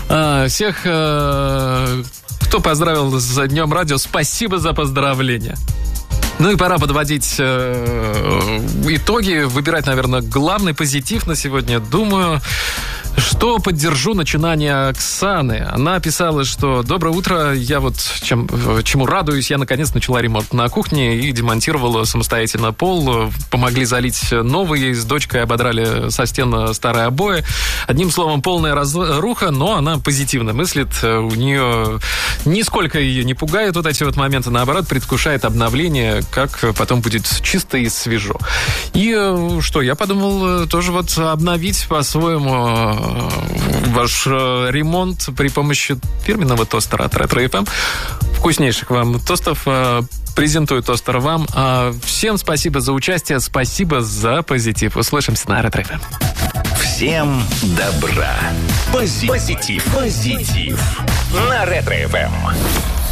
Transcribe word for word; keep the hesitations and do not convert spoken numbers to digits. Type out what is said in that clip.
А, всех, э, кто поздравил с Днем Радио, спасибо за поздравления. Ну и пора подводить э, итоги, выбирать, наверное, главный позитив на сегодня. Думаю, что поддержу начинание Оксаны. Она писала, что «Доброе утро, я вот чем, чему радуюсь, я наконец начала ремонт на кухне и демонтировала самостоятельно пол, помогли залить новые, с дочкой ободрали со стен старые обои. Одним словом, полная разруха, но она позитивно мыслит, у нее нисколько ее не пугает вот эти вот моменты, наоборот, предвкушает обновление, как потом будет чисто и свежо». И что, я подумал тоже вот обновить по-своему ваш ремонт при помощи фирменного тостера от Ретро эф эм. Вкуснейших вам тостов. Презентую тостер вам. Всем спасибо за участие, спасибо за позитив. Услышимся на Ретро эф эм. Всем добра. Пози- позитив. Позитив. На Ретро эф эм.